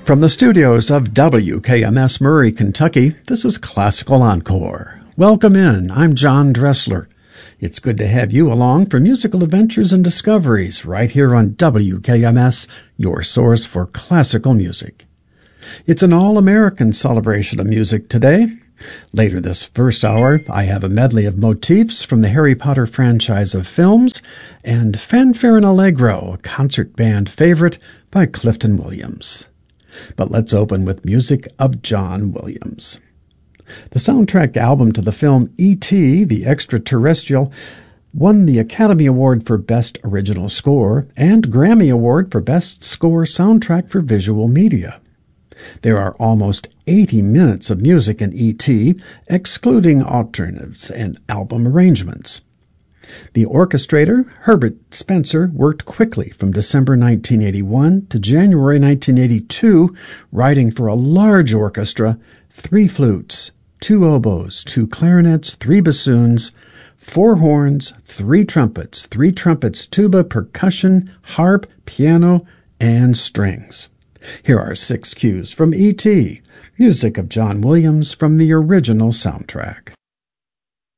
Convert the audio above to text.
From the studios of WKMS Murray, Kentucky, this is Classical Encore. Welcome in. I'm John Dressler. It's good to have you along for musical adventures and discoveries right here on WKMS, your source for classical music. It's an all-American celebration of music today. Later this first hour, I have a medley of motifs from the Harry Potter franchise of films and Fanfare and Allegro, a concert band favorite by Clifton Williams. But let's open with music of John Williams. The soundtrack album to the film E.T. the Extraterrestrial won the Academy Award for Best Original Score and Grammy Award for Best Score Soundtrack for Visual Media. There are almost 80 minutes of music in E.T., excluding alternatives and album arrangements. The orchestrator, Herbert Spencer, worked quickly from December 1981 to January 1982, writing for a large orchestra, 3 flutes, 2 oboes, 2 clarinets, 3 bassoons, 4 horns, 3 trumpets, tuba, percussion, harp, piano, and strings. Here are 6 cues from E.T., music of John Williams from the original soundtrack.